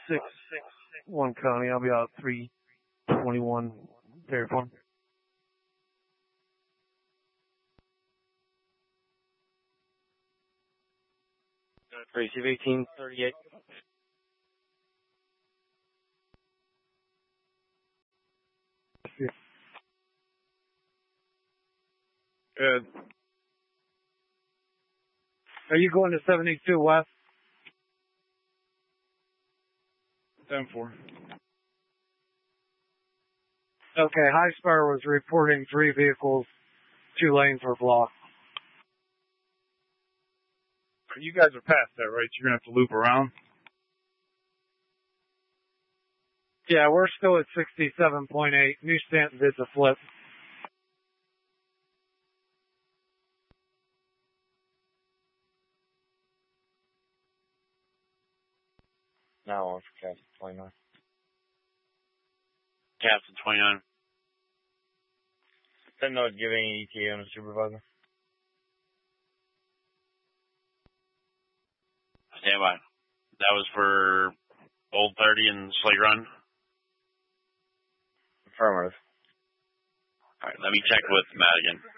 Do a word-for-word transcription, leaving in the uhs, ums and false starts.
six, one Connie. I'll be out at three twenty-one. Very fun. Receive eighteen thirty-eight. Good. Are you going to seventy-two West? ten four. Okay, High Spire was reporting three vehicles, two lanes were blocked. You guys are past that, right? You're going to have to loop around? Yeah, we're still at sixty-seven point eight. New Stanton did the flip. Now on for Captain twenty-nine. Captain twenty-nine. Didn't know giving an E T A on a supervisor. Stand by. That was for Old thirty and Slate Run? Affirmative. Alright, let me check with Matt again.